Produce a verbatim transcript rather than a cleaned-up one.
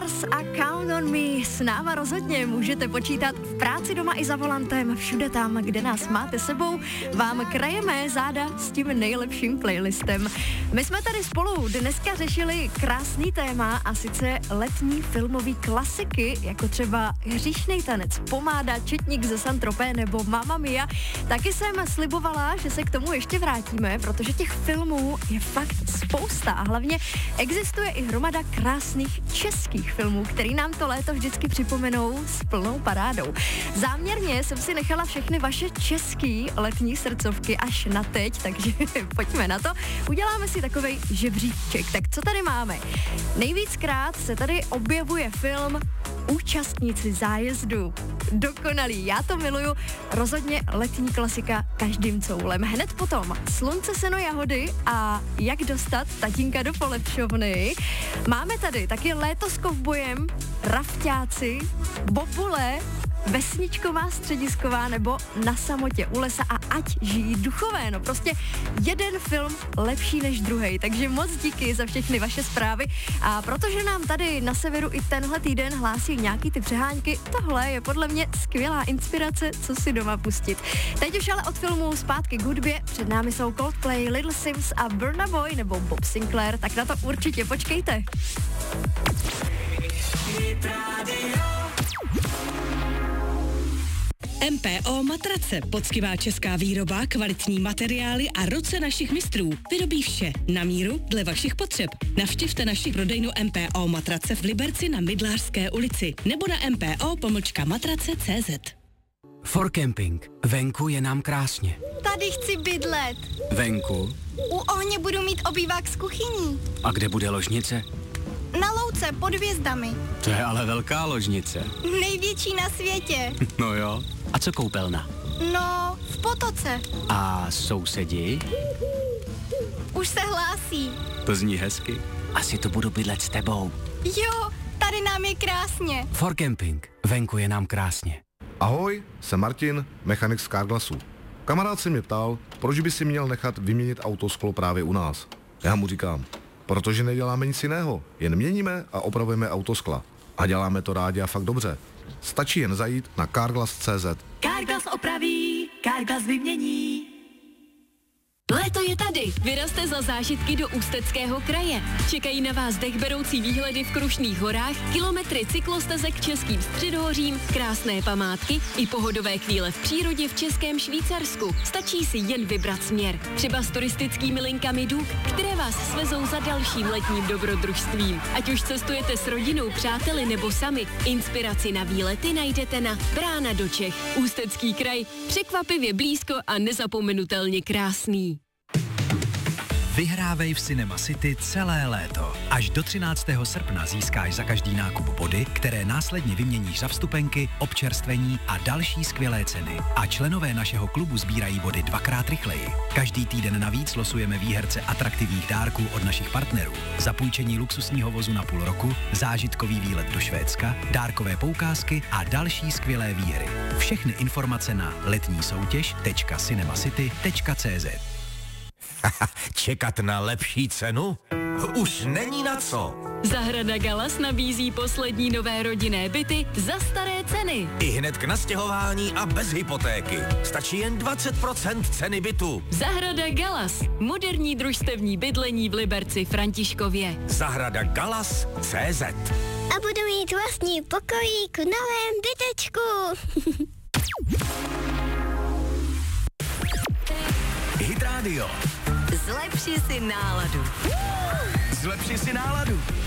Glass a Count on Me. S náma rozhodně můžete počítat v práci, doma i za volantem, všude tam, kde nás máte sebou, vám krajeme záda s tím nejlepším playlistem. My jsme tady spolu dneska řešili krásný téma, a sice letní filmový klasiky, jako třeba Hříšnej tanec, Pomáda, Četník ze Saint-Tropez nebo Mamma Mia. Taky jsem slibovala, že se k tomu ještě vrátíme, protože těch filmů je fakt spousta a hlavně existuje i hromada krásných českých filmů, který nám to léto vždycky připomenou s plnou parádou. Záměrně jsem si nechala všechny vaše český letní srdcovky až na teď, takže pojďme na to. Uděláme si takovej žebříček. Tak co tady máme? Nejvíckrát se tady objevuje film Účastníci zájezdu. Dokonalý, já to miluju, rozhodně letní klasika každým coulem. Hned potom Slunce, seno, jahody a Jak dostat tatínka do polepšovny. Máme tady taky Léto s kovbojem, Rafťáci, Bobule, Vesničková středisková nebo Na samotě u lesa a Ať žijí duchové. No prostě jeden film lepší než druhej. Takže moc díky za všechny vaše zprávy. A protože nám tady na severu i tenhle týden hlásí nějaký ty přehánky, tohle je podle mě skvělá inspirace, co si doma pustit. Teď už ale od filmu zpátky k hudbě. Před námi jsou Coldplay, Little Sims a Burna Boy nebo Bob Sinclair. Tak na to určitě počkejte. M P O Matrace, poctivá česká výroba, kvalitní materiály a ruce našich mistrů. Vyrobí vše na míru dle vašich potřeb. Navštivte naši prodejnu M P O Matrace v Liberci na Mydlářské ulici nebo na mpo pomlčka matrace tečka cé zet. For Camping. Venku je nám krásně. Tady chci bydlet. Venku? U ohně budu mít obývák s kuchyní. A kde bude ložnice? Na louce pod hvězdami. To je ale velká ložnice. Největší na světě. No jo. A co koupelna? No, v potoce. A sousedi? Už se hlásí. To zní hezky. Asi to budu bydlet s tebou. Jo, tady nám je krásně. For Camping. Venku je nám krásně. Ahoj, jsem Martin, mechanik z Carglassu. Kamarád se mě ptal, proč by si měl nechat vyměnit autosklo právě u nás. Já mu říkám, protože neděláme nic jiného, jen měníme a opravujeme autoskla. A děláme to rádi a fakt dobře. Stačí jen zajít na carglass tečka cé zet. Carglass opraví, Carglass vymění. Léto je tady. Vyrazte za zážitky do Ústeckého kraje. Čekají na vás dechberoucí výhledy v Krušných horách, kilometry cyklostezek českým středohořím, krásné památky i pohodové chvíle v přírodě v Českém Švýcarsku. Stačí si jen vybrat směr. Třeba s turistickými linkami Duk, které vás svezou za dalším letním dobrodružstvím. Ať už cestujete s rodinou, přáteli nebo sami, inspiraci na výlety najdete na Brána do Čech. Ústecký kraj, překvapivě blízko a nezapomenutelně krásný. Vyhrávej v Cinema City celé léto. Až do třináctého srpna získáš za každý nákup body, které následně vyměníš za vstupenky, občerstvení a další skvělé ceny. A členové našeho klubu sbírají body dvakrát rychleji. Každý týden navíc losujeme výherce atraktivních dárků od našich partnerů. Zapůjčení luxusního vozu na půl roku, zážitkový výlet do Švédska, dárkové poukázky a další skvělé výhry. Všechny informace na letní soutěž tečka cinemacity tečka cé zet. Čekat na lepší cenu? Už není na co. Zahrada Galas nabízí poslední nové rodinné byty za staré ceny. I hned k nastěhování a bez hypotéky. Stačí jen dvacet procent ceny bytu. Zahrada Galas. Moderní družstevní bydlení v Liberci Františkově. Zahrada Galas tečka cé zet. A budu mít vlastní pokojík v novém bytečku. Hit Radio. Zlepši si náladu. Zlepši si náladu.